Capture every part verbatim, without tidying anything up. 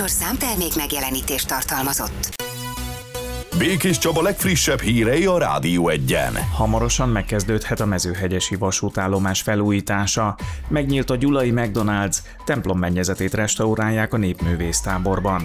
műsor számtermék megjelenítést tartalmazott. Békés Csaba legfrissebb hírei a Rádió Egyen. Hamarosan megkezdődhet a mezőhegyesi vasútállomás felújítása. Megnyílt a gyulai McDonald's, templom mennyezetét restaurálják a népművésztáborban.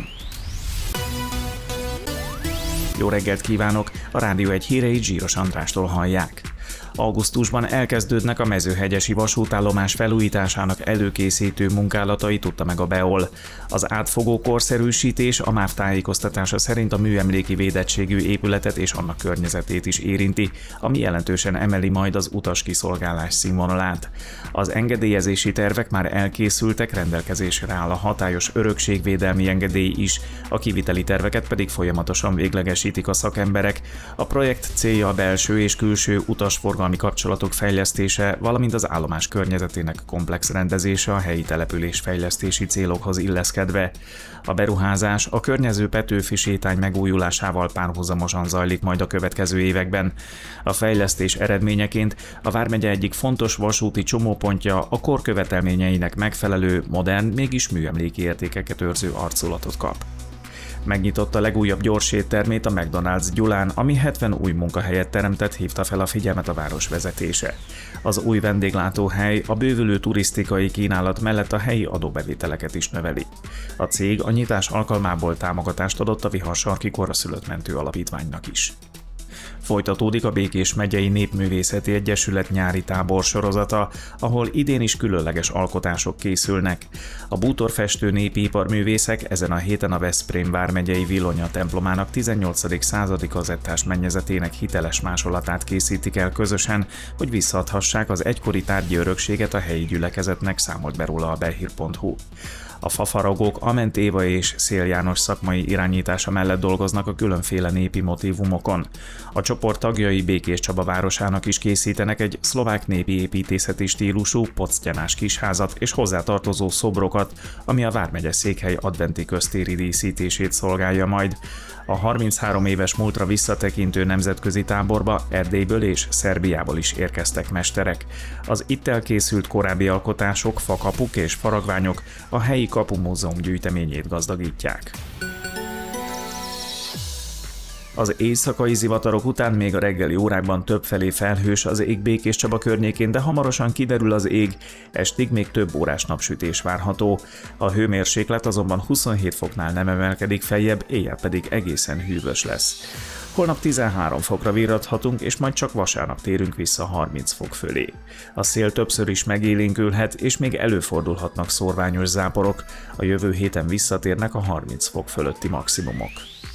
Jó reggelt kívánok! A Rádió Egy híreit Zsíros Andrástól hallják. Augusztusban elkezdődnek a mezőhegyesi vasútállomás felújításának előkészítő munkálatai, tudta meg a bé e o el. Az átfogó korszerűsítés a MÁV tájékoztatása szerint a műemléki védettségű épületet és annak környezetét is érinti, ami jelentősen emeli majd az utaskiszolgálás színvonalát. Az engedélyezési tervek már elkészültek, rendelkezésre áll a hatályos örökségvédelmi engedély is, a kiviteli terveket pedig folyamatosan véglegesítik a szakemberek. A projekt célja a belső és külső utasforgalmi kapcsolatok fejlesztése, valamint az állomás környezetének komplex rendezése a helyi település fejlesztési célokhoz illeszkedve. A beruházás a környező Petőfi sétány megújulásával párhuzamosan zajlik majd a következő években. A fejlesztés eredményeként a vármegye egyik fontos vasúti csomópontja a kor követelményeinek megfelelő, modern, mégis műemléki értékeket őrző arculatot kap. Megnyitott a legújabb gyorséttermét a McDonald's Gyulán, ami hetven új munkahelyet teremtett, hívta fel a figyelmet a város vezetése. Az új vendéglátóhely a bővülő turisztikai kínálat mellett a helyi adóbevételeket is növeli. A cég a nyitás alkalmából támogatást adott a Viharsarki Korraszülött Mentő Alapítványnak is. Folytatódik a Békés megyei Népművészeti Egyesület nyári tábor sorozata, ahol idén is különleges alkotások készülnek. A bútorfestő népi iparművészek ezen a héten a Veszprém vármegyei Vilonya templomának tizennyolcadik századi kazettás mennyezetének hiteles másolatát készítik el közösen, hogy visszaadhassák az egykori tárgyi örökséget a helyi gyülekezetnek, számolt be róla a belhír pont hu. A fafaragók Ament Éva és Szél János szakmai irányítása mellett dolgoznak a különféle népi motívumokon. A csoport tagjai Békés Csaba városának is készítenek egy szlovák népi építészeti stílusú poctyanás kisházat és hozzátartozó szobrokat, ami a vármegye székhely adventi köztéri díszítését szolgálja majd. A harminchárom éves múltra visszatekintő nemzetközi táborba Erdélyből és Szerbiából is érkeztek mesterek. Az itt elkészült korábbi alkotások, fakapuk és faragványok a helyi Kapumúzeum gyűjteményét gazdagítják. Az éjszakai zivatarok után még a reggeli órákban többfelé felhős az ég Békés Csaba környékén, de hamarosan kiderül az ég, estig még több órás napsütés várható. A hőmérséklet azonban huszonhét foknál nem emelkedik feljebb, éjjel pedig egészen hűvös lesz. Holnap tizenhárom fokra virradhatunk, és majd csak vasárnap térünk vissza harminc fok fölé. A szél többször is megélénkülhet, és még előfordulhatnak szórványos záporok. A jövő héten visszatérnek a harminc fok fölötti maximumok.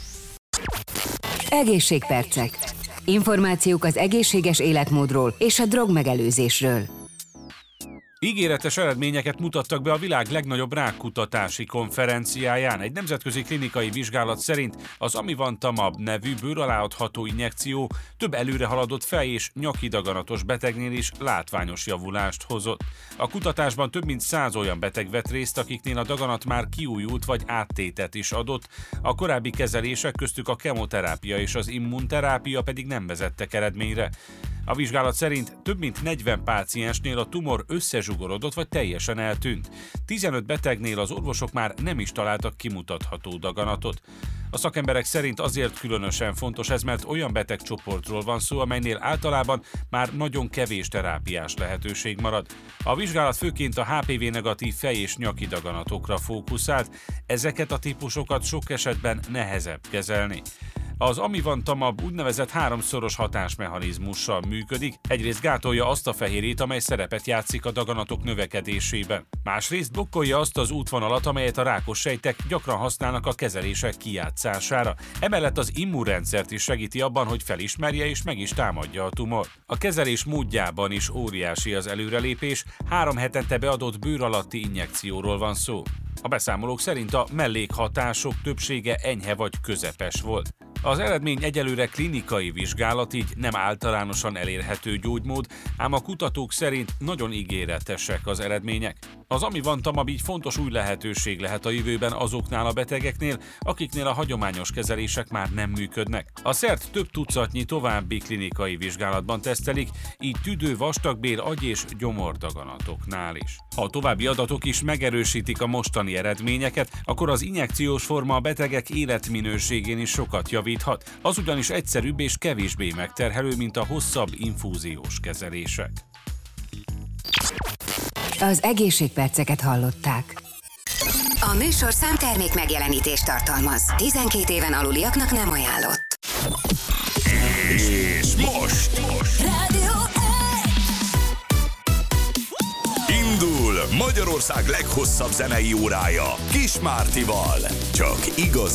Egészségpercek. Információk az egészséges életmódról és a drogmegelőzésről. Ígéretes eredményeket mutattak be a világ legnagyobb rákkutatási konferenciáján. Egy nemzetközi klinikai vizsgálat szerint az amivantamab nevű bőr alá adható injekció több előre haladott fej- és nyakidaganatos betegnél is látványos javulást hozott. A kutatásban több mint száz olyan beteg vett részt, akiknél a daganat már kiújult vagy áttétet is adott, a korábbi kezelések, köztük a kemoterápia és az immunterápia pedig nem vezettek eredményre. A vizsgálat szerint több mint negyven páciensnél a tumor összezsugorodott vagy teljesen eltűnt. tizenöt betegnél az orvosok már nem is találtak kimutatható daganatot. A szakemberek szerint azért különösen fontos ez, mert olyan betegcsoportról van szó, amelynél általában már nagyon kevés terápiás lehetőség marad. A vizsgálat főként a há pé vé negatív fej- és nyaki daganatokra fókuszált, ezeket a típusokat sok esetben nehezebb kezelni. Az amivantamab úgynevezett háromszoros hatásmechanizmussal működik, egyrészt gátolja azt a fehérjét, amely szerepet játszik a daganatok növekedésében. Másrészt blokkolja azt az útvonalat, amelyet a rákos sejtek gyakran használnak a kezelések kijátszására. Emellett az immunrendszert is segíti abban, hogy felismerje és meg is támadja a tumor. A kezelés módjában is óriási az előrelépés, három hetente beadott bőr alatti injekcióról van szó. A beszámolók szerint a mellékhatások többsége enyhe vagy közepes volt. Az eredmény egyelőre klinikai vizsgálat, így nem általánosan elérhető gyógymód, ám a kutatók szerint nagyon ígéretesek az eredmények. Az amivantamab így fontos új lehetőség lehet a jövőben azoknál a betegeknél, akiknél a hagyományos kezelések már nem működnek. A szert több tucatnyi további klinikai vizsgálatban tesztelik, így tüdő, vastagbél, agy és gyomordaganatoknál is. Ha a további adatok is megerősítik a mostani eredményeket, akkor az injekciós forma a betegek életminőségén is sokat javíthat. Az ugyanis egyszerűbb és kevésbé megterhelő, mint a hosszabb infúziós kezelések. Az egészségperceket hallották. A műsorszám termék megjelenítést tartalmaz. tizenkét éven aluliaknak nem ajánlott. És most Rádió indul Magyarország leghosszabb zenei órája Kis Mártival. Csak igaz